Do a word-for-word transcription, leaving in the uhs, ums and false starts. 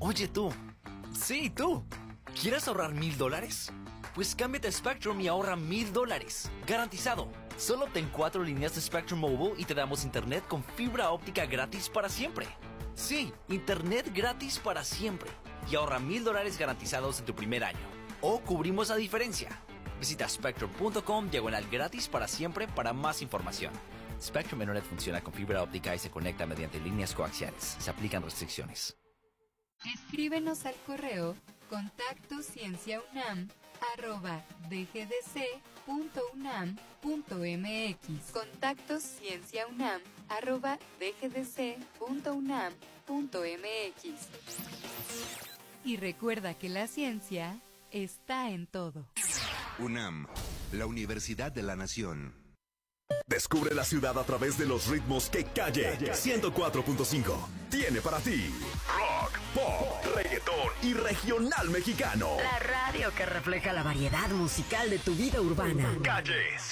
Oye tú, sí tú, ¿quieres ahorrar mil dólares? Pues cámbiate a Spectrum y ahorra mil dólares, garantizado. Solo obtén cuatro líneas de Spectrum Mobile y te damos internet con fibra óptica gratis para siempre. Sí, internet gratis para siempre. Y ahorra mil dólares garantizados en tu primer año. O cubrimos la diferencia. Visita spectrum.com diagonal gratis para siempre para más información. Spectrum Internet funciona con fibra óptica y se conecta mediante líneas coaxiales. Se aplican restricciones. Escríbenos al correo contacto cienciaunam arroba dgdc.unam.mx. Contacto cienciaunam arroba dgdc.unam.mx. Y recuerda que la ciencia está en todo. UNAM, la Universidad de la Nación. Descubre la ciudad a través de los ritmos que Calle ciento cuatro punto cinco tiene para ti. Rock, pop, reggaetón y regional mexicano. La radio que refleja la variedad musical de tu vida urbana. Calle